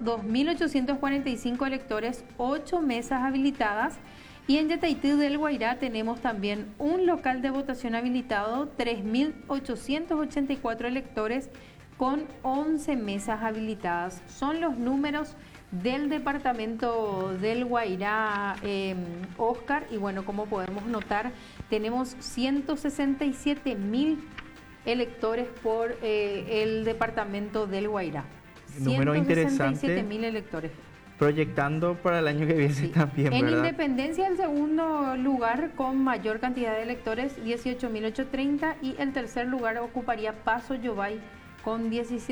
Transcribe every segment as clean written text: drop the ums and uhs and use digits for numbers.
2.845 electores, 8 mesas habilitadas. Y en Yataití del Guairá tenemos también un local de votación habilitado, 3.884 electores con 11 mesas habilitadas. Son los números del departamento del Guairá, Oscar, y bueno, como podemos notar, tenemos 167.000 electores por el departamento del Guairá. Número interesante. 167.000 electores. Proyectando para el año que viene, sí, también, en ¿verdad? Independencia, el segundo lugar con mayor cantidad de electores, 18.830, y el tercer lugar ocuparía Paso Yobay con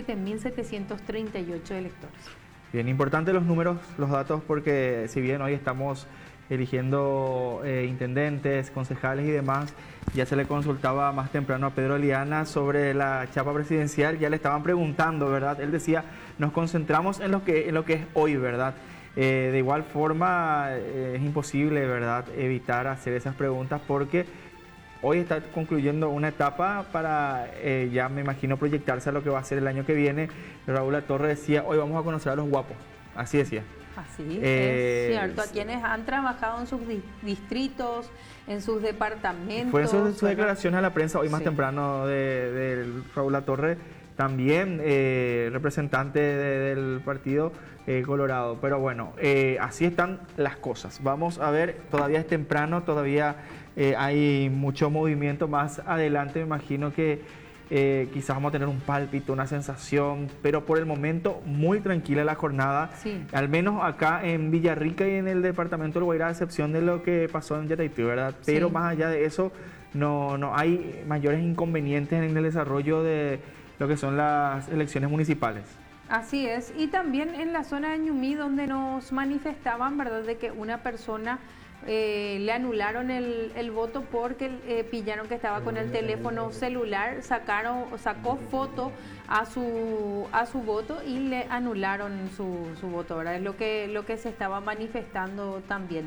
17.738 electores. Bien, importante los números, los datos, porque si bien hoy estamos eligiendo intendentes, concejales y demás, ya se le consultaba más temprano a Pedro Liana sobre la chapa presidencial, ya le estaban preguntando, ¿verdad? Él decía, nos concentramos en lo que es hoy, ¿verdad? De igual forma, es imposible, ¿verdad?, evitar hacer esas preguntas porque hoy está concluyendo una etapa para, ya me imagino, proyectarse a lo que va a ser el año que viene. Raúl Latorre decía, hoy vamos a conocer a los guapos, así decía. Así es cierto, a quienes han trabajado en sus distritos, en sus departamentos. Fue su declaración a la prensa hoy más temprano de Raúl Latorre, también representante del partido Colorado. Pero bueno, así están las cosas. Vamos a ver, todavía es temprano, todavía hay mucho movimiento. Más adelante me imagino que quizás vamos a tener un pálpito, una sensación, pero por el momento muy tranquila la jornada, al menos acá en Villarrica y en el departamento del Guairá, a excepción de lo que pasó en Yataití, ¿verdad? Pero más allá de eso, no hay mayores inconvenientes en el desarrollo de lo que son las elecciones municipales. Así es, y también en la zona de Ñumí, donde nos manifestaban, ¿verdad?, de que una persona le anularon el voto porque pillaron que estaba con el teléfono celular, sacó foto a su voto y le anularon su voto, ¿verdad? Es lo que se estaba manifestando también.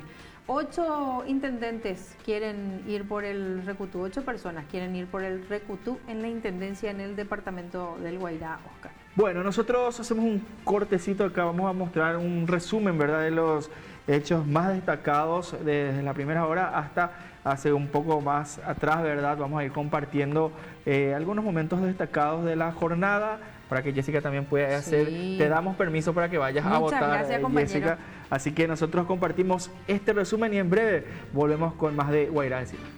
8 intendentes quieren ir por el Recutú, 8 personas quieren ir por el Recutú en la intendencia en el departamento del Guairá, Oscar. Bueno, nosotros hacemos un cortecito acá, vamos a mostrar un resumen, ¿verdad?, de los hechos más destacados desde la primera hora hasta hace un poco más atrás, ¿verdad? Vamos a ir compartiendo algunos momentos destacados de la jornada para que Jessica también pueda hacer. Te damos permiso para que vayas a votar, gracias, Jessica. Así que nosotros compartimos este resumen y en breve volvemos con más de Guairá Decir.